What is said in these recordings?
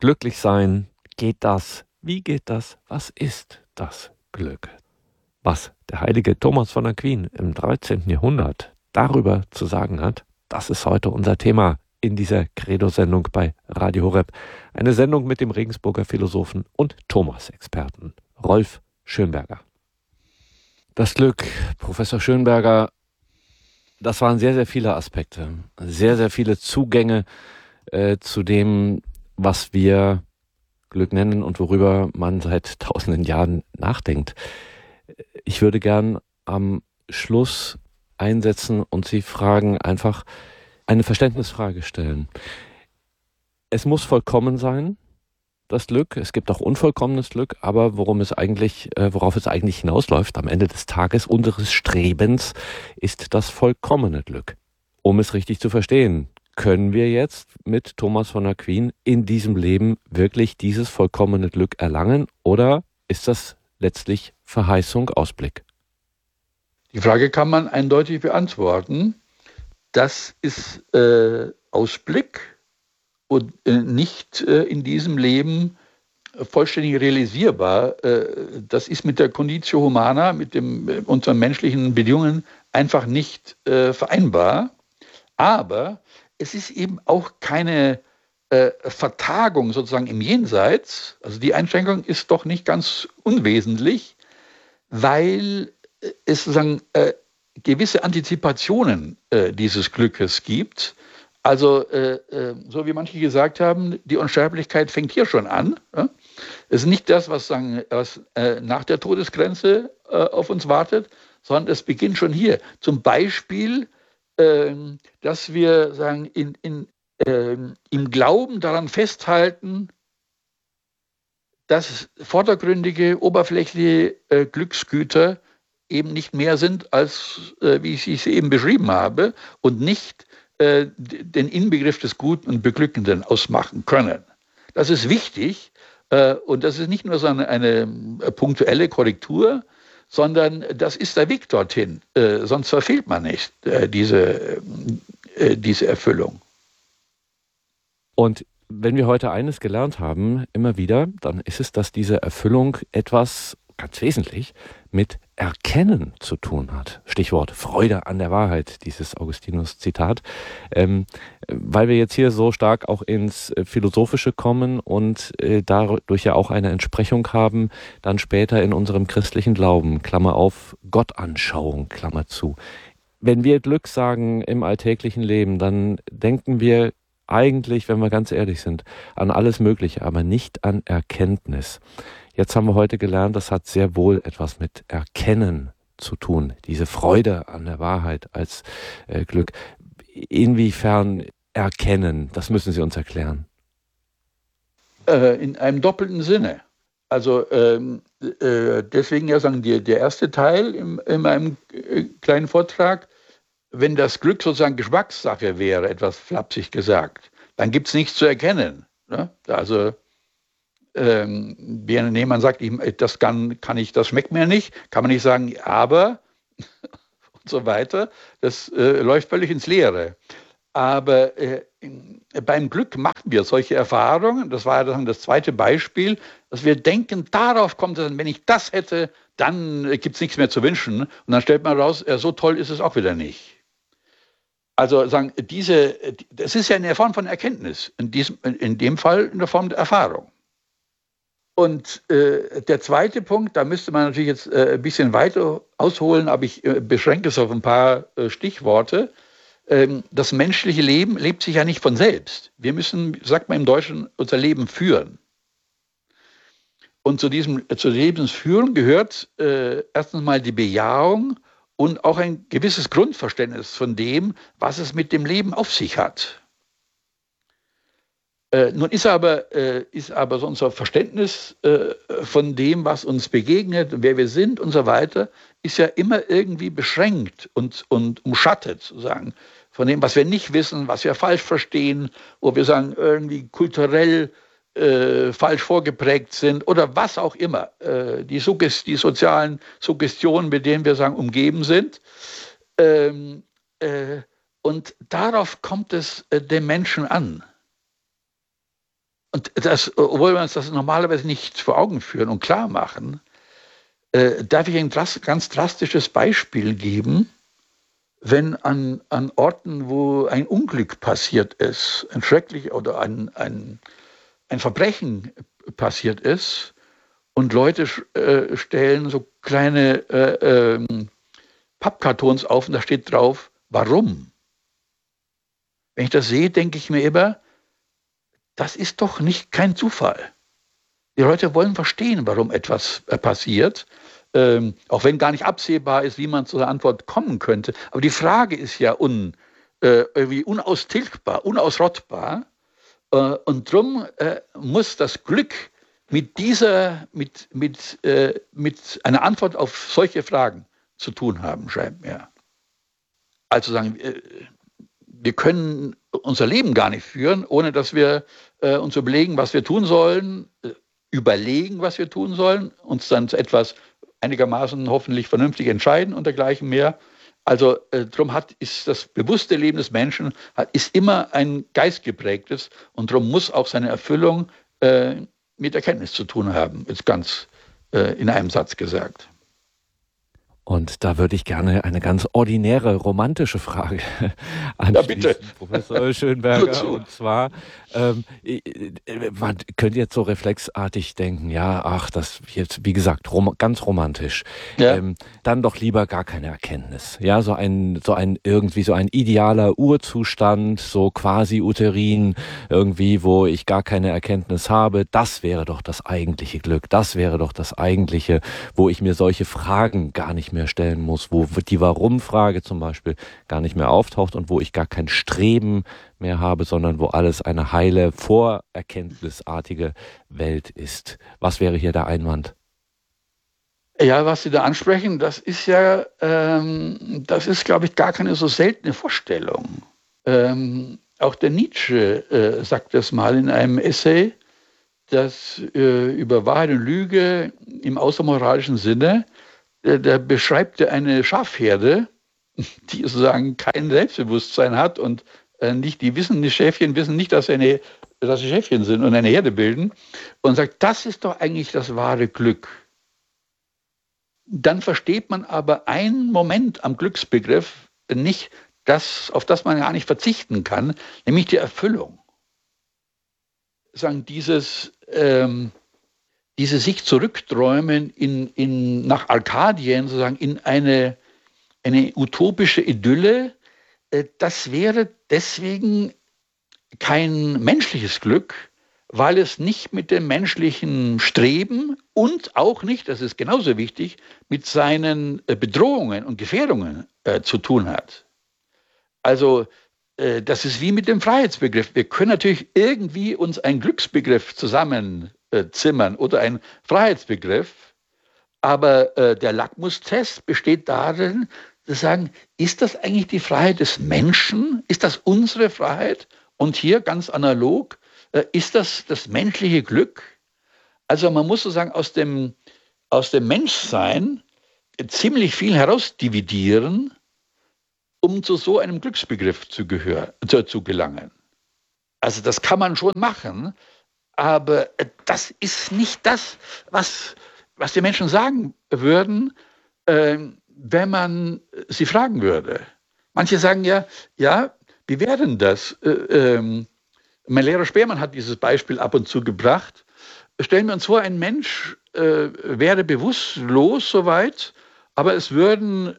Glücklich sein, geht das? Wie geht das? Was ist das Glück? Was der heilige Thomas von Aquin im 13. Jahrhundert darüber zu sagen hat, das ist heute unser Thema in dieser Credo-Sendung bei Radio Horeb. Eine Sendung mit dem Regensburger Philosophen und Thomas-Experten Rolf Schönberger. Das Glück, Professor Schönberger, das waren sehr, sehr viele Aspekte, sehr, sehr viele Zugänge zu dem, was wir Glück nennen und worüber man seit tausenden Jahren nachdenkt. Ich würde gern am Schluss einsetzen und Sie fragen, einfach eine Verständnisfrage stellen. Es muss vollkommen sein, das Glück. Es gibt auch unvollkommenes Glück, aber worauf es eigentlich hinausläuft am Ende des Tages unseres Strebens, ist das vollkommene Glück. Um es richtig zu verstehen, können wir jetzt mit Thomas von Aquin in diesem Leben wirklich dieses vollkommene Glück erlangen oder ist das letztlich Verheißung, Ausblick? Die Frage kann man eindeutig beantworten. Das ist Ausblick und nicht in diesem Leben vollständig realisierbar. Das ist mit der Conditio Humana, mit unseren menschlichen Bedingungen einfach nicht vereinbar. Aber es ist eben auch keine Vertagung sozusagen im Jenseits. Also die Einschränkung ist doch nicht ganz unwesentlich, weil es sozusagen gewisse Antizipationen dieses Glückes gibt. Also so wie manche gesagt haben, die Unsterblichkeit fängt hier schon an. Ja? Es ist nicht das, was nach der Todesgrenze auf uns wartet, sondern es beginnt schon hier. Zum Beispiel, dass wir sagen, im Glauben daran festhalten, dass vordergründige, oberflächliche Glücksgüter eben nicht mehr sind, als wie ich sie eben beschrieben habe, und nicht den Inbegriff des Guten und Beglückenden ausmachen können. Das ist wichtig und das ist nicht nur so eine punktuelle Korrektur, sondern das ist der Weg dorthin. Sonst verfehlt man nicht diese Erfüllung. Und wenn wir heute eines gelernt haben, immer wieder, dann ist es, dass diese Erfüllung etwas ganz wesentlich mit Erkennen zu tun hat. Stichwort Freude an der Wahrheit, dieses Augustinus-Zitat. Weil wir jetzt hier so stark auch ins Philosophische kommen und dadurch ja auch eine Entsprechung haben, dann später in unserem christlichen Glauben, Klammer auf, Gottanschauung, Klammer zu. Wenn wir Glück sagen im alltäglichen Leben, dann denken wir eigentlich, wenn wir ganz ehrlich sind, an alles Mögliche, aber nicht an Erkenntnis. Jetzt haben wir heute gelernt, das hat sehr wohl etwas mit Erkennen zu tun. Diese Freude an der Wahrheit als Glück. Inwiefern erkennen? Das müssen Sie uns erklären. In einem doppelten Sinne. Also deswegen ja sagen der erste Teil in meinem kleinen Vortrag, wenn das Glück sozusagen Geschmackssache wäre, etwas flapsig gesagt, dann gibt es nichts zu erkennen. Ne? Also wenn jemand sagt, das das schmeckt mir nicht, kann man nicht sagen, aber und so weiter. Das läuft völlig ins Leere. Aber beim Glück machen wir solche Erfahrungen. Das war dann das zweite Beispiel, dass wir denken, darauf kommt es, wenn ich das hätte, dann gibt es nichts mehr zu wünschen. Und dann stellt man raus, so toll ist es auch wieder nicht. Also sagen, das ist ja eine Form von Erkenntnis, in dem Fall in der Form der Erfahrung. Und der zweite Punkt, da müsste man natürlich jetzt ein bisschen weiter ausholen, aber ich beschränke es auf ein paar Stichworte. Das menschliche Leben lebt sich ja nicht von selbst. Wir müssen, sagt man im Deutschen, unser Leben führen. Und zur Lebensführung gehört erstens mal die Bejahung und auch ein gewisses Grundverständnis von dem, was es mit dem Leben auf sich hat. Nun ist aber so unser Verständnis von dem, was uns begegnet, wer wir sind und so weiter, ist ja immer irgendwie beschränkt und umschattet, sozusagen, von dem, was wir nicht wissen, was wir falsch verstehen, wo wir sagen, irgendwie kulturell falsch vorgeprägt sind oder was auch immer, die sozialen Suggestionen, mit denen wir sagen, umgeben sind. Und darauf kommt es dem Menschen an. Und das, obwohl wir uns das normalerweise nicht vor Augen führen und klar machen, darf ich ein ganz drastisches Beispiel geben, wenn an Orten, wo ein Unglück passiert ist, ein schrecklich oder ein Verbrechen passiert ist und Leute stellen so kleine Pappkartons auf und da steht drauf, warum? Wenn ich das sehe, denke ich mir immer, das ist doch kein Zufall. Die Leute wollen verstehen, warum etwas passiert, auch wenn gar nicht absehbar ist, wie man zu der Antwort kommen könnte. Aber die Frage ist ja irgendwie unaustilgbar, unausrottbar. Und darum muss das Glück mit einer Antwort auf solche Fragen zu tun haben, scheint mir. Also sagen, wir können unser Leben gar nicht führen, ohne dass wir uns überlegen, was wir tun sollen, überlegen, was wir tun sollen, uns dann zu etwas einigermaßen hoffentlich vernünftig entscheiden und dergleichen mehr. Also darum ist das bewusste Leben des Menschen ist immer ein geistgeprägtes und darum muss auch seine Erfüllung mit Erkenntnis zu tun haben, ist ganz in einem Satz gesagt. Und da würde ich gerne eine ganz ordinäre, romantische Frage anschließen, Ja, Professor Schönberger. Und zwar, man könnte jetzt so reflexartig denken, ja, ach, das jetzt, wie gesagt, ganz romantisch. Ja. Dann doch lieber gar keine Erkenntnis. Ja, so ein idealer Urzustand, so quasi uterin, irgendwie, wo ich gar keine Erkenntnis habe. Das wäre doch das eigentliche Glück. Das wäre doch das eigentliche, wo ich mir solche Fragen gar nicht mehr stellen muss, wo die Warum-Frage zum Beispiel gar nicht mehr auftaucht und wo ich gar kein Streben mehr habe, sondern wo alles eine heile, vorerkenntnisartige Welt ist. Was wäre hier der Einwand? Ja, was Sie da ansprechen, das ist, glaube ich, gar keine so seltene Vorstellung. Auch der Nietzsche sagt das mal in einem Essay, dass über Wahrheit und Lüge im außermoralischen Sinne, da beschreibt er eine Schafherde, die sozusagen kein Selbstbewusstsein hat und die Schäfchen wissen nicht, dass sie Schäfchen sind und eine Herde bilden und sagt, das ist doch eigentlich das wahre Glück. Dann versteht man aber einen Moment am Glücksbegriff nicht, auf das man gar nicht verzichten kann, nämlich die Erfüllung. Sagen, dieses sich zurückträumen nach Arkadien, sozusagen in eine utopische Idylle, das wäre deswegen kein menschliches Glück, weil es nicht mit dem menschlichen Streben und auch nicht, das ist genauso wichtig, mit seinen Bedrohungen und Gefährdungen zu tun hat. Also das ist wie mit dem Freiheitsbegriff. Wir können natürlich irgendwie uns einen Glücksbegriff zusammenzimmern oder einen Freiheitsbegriff, aber der Lackmustest besteht darin, zu sagen, ist das eigentlich die Freiheit des Menschen? Ist das unsere Freiheit? Und hier ganz analog, ist das menschliche Glück? Also man muss sozusagen aus dem Menschsein ziemlich viel herausdividieren, um zu so einem Glücksbegriff zu gelangen. Also das kann man schon machen, aber das ist nicht das, was die Menschen sagen würden, wenn man sie fragen würde. Manche sagen ja, wie wäre denn das? Mein Lehrer Speermann hat dieses Beispiel ab und zu gebracht. Stellen wir uns vor, ein Mensch wäre bewusstlos soweit, aber sein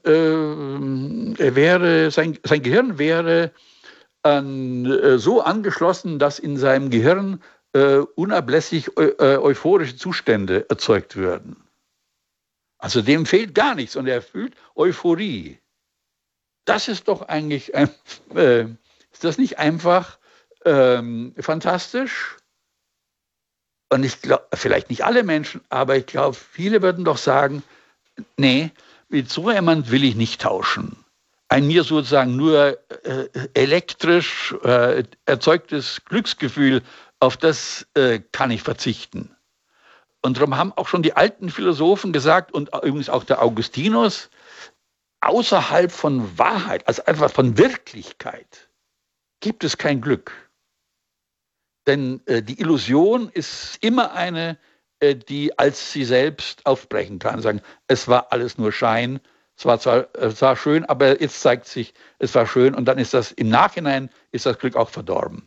Gehirn wäre so angeschlossen, dass in seinem Gehirn unablässig euphorische Zustände erzeugt würden. Also dem fehlt gar nichts und er fühlt Euphorie. Das ist doch eigentlich, ist das nicht einfach fantastisch? Und ich glaube, vielleicht nicht alle Menschen, aber ich glaube, viele würden doch sagen, nee, mit so jemand will ich nicht tauschen. Ein mir sozusagen nur elektrisch erzeugtes Glücksgefühl, auf das kann ich verzichten. Und darum haben auch schon die alten Philosophen gesagt, und übrigens auch der Augustinus, außerhalb von Wahrheit, also einfach von Wirklichkeit, gibt es kein Glück. Denn die Illusion ist immer eine, die als sie selbst aufbrechen kann. Sagen, es war alles nur Schein, es war schön, aber jetzt zeigt sich, es war schön und dann ist das im Nachhinein ist das Glück auch verdorben.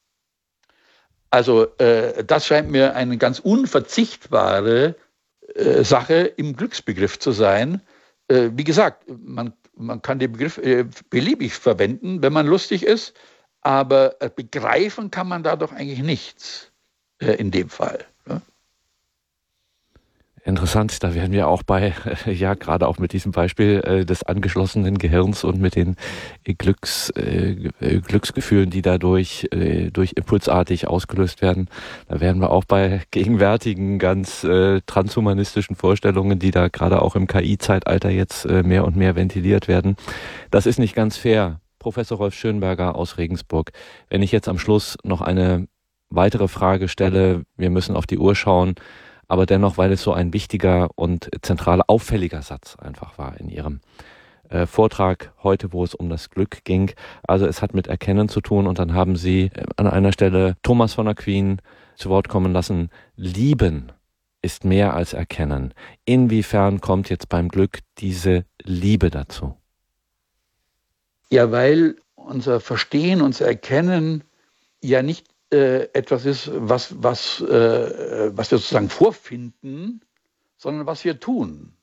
Also das scheint mir eine ganz unverzichtbare Sache im Glücksbegriff zu sein. Wie gesagt, man kann den Begriff beliebig verwenden, wenn man lustig ist, aber begreifen kann man da doch eigentlich nichts in dem Fall. Ne? Interessant, da wären wir auch bei, ja, gerade auch mit diesem Beispiel des angeschlossenen Gehirns und mit den Glücksgefühlen, die dadurch durch impulsartig ausgelöst werden. Da wären wir auch bei gegenwärtigen, ganz transhumanistischen Vorstellungen, die da gerade auch im KI-Zeitalter jetzt mehr und mehr ventiliert werden. Das ist nicht ganz fair. Professor Rolf Schönberger aus Regensburg. Wenn ich jetzt am Schluss noch eine weitere Frage stelle, wir müssen auf die Uhr schauen, aber dennoch, weil es so ein wichtiger und zentraler, auffälliger Satz einfach war in Ihrem Vortrag heute, wo es um das Glück ging. Also es hat mit Erkennen zu tun und dann haben Sie an einer Stelle Thomas von Aquin zu Wort kommen lassen. Lieben ist mehr als Erkennen. Inwiefern kommt jetzt beim Glück diese Liebe dazu? Ja, weil unser Verstehen, unser Erkennen ja nicht etwas ist, was wir sozusagen vorfinden, sondern was wir tun.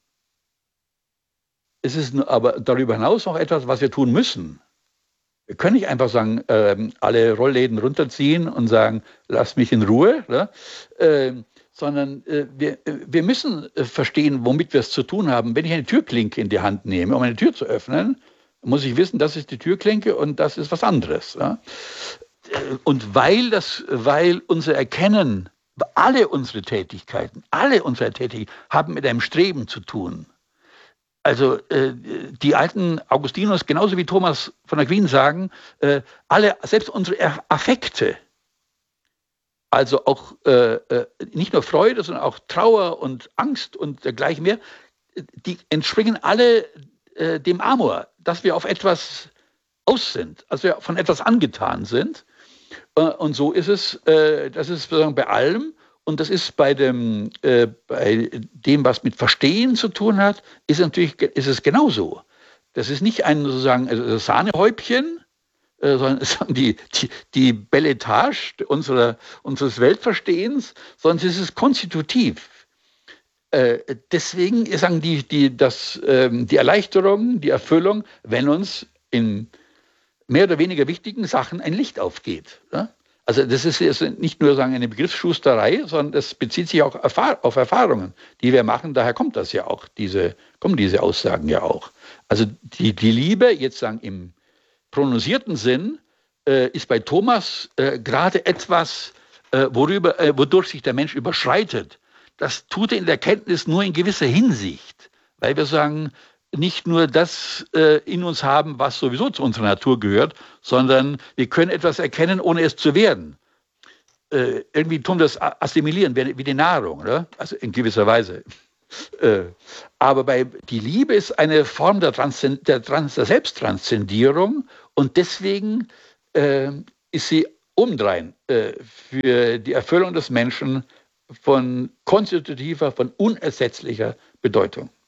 Es ist aber darüber hinaus noch etwas, was wir tun müssen. Wir können nicht einfach sagen, alle Rollläden runterziehen und sagen, lasst mich in Ruhe, ne? Sondern wir müssen verstehen, womit wir es zu tun haben. Wenn ich eine Türklinke in die Hand nehme, um eine Tür zu öffnen, muss ich wissen, das ist die Türklinke und das ist was anderes. Ja? Und weil unser Erkennen, alle unsere Tätigkeiten haben mit einem Streben zu tun. Also die alten Augustinus, genauso wie Thomas von Aquin sagen, selbst unsere Affekte, also auch nicht nur Freude, sondern auch Trauer und Angst und dergleichen mehr, die entspringen alle dem Amor, dass wir auf etwas aus sind, also wir von etwas angetan sind. Und so ist es, das ist sozusagen bei allem, und das ist bei dem, was mit Verstehen zu tun hat, ist es genauso. Das ist nicht ein sozusagen Sahnehäubchen, sondern die Belletage unseres Weltverstehens, sondern es ist konstitutiv. Deswegen sagen die Erleichterung, die Erfüllung, wenn uns in mehr oder weniger wichtigen Sachen ein Licht aufgeht. Ja? Also das ist jetzt nicht nur eine Begriffsschusterei, sondern das bezieht sich auch auf Erfahrungen, die wir machen. Daher kommt das ja auch, kommen diese Aussagen ja auch. Also die Liebe, jetzt sagen im prononcierten Sinn, ist bei Thomas gerade etwas, wodurch sich der Mensch überschreitet. Das tut er in der Kenntnis nur in gewisser Hinsicht, weil wir sagen, nicht nur das in uns haben, was sowieso zu unserer Natur gehört, sondern wir können etwas erkennen, ohne es zu werden. Irgendwie tun wir das assimilieren, wie die Nahrung, oder? Also in gewisser Weise. Aber die Liebe ist eine Form der Selbsttranszendierung und deswegen ist sie obendrein für die Erfüllung des Menschen von konstitutiver, von unersetzlicher Bedeutung.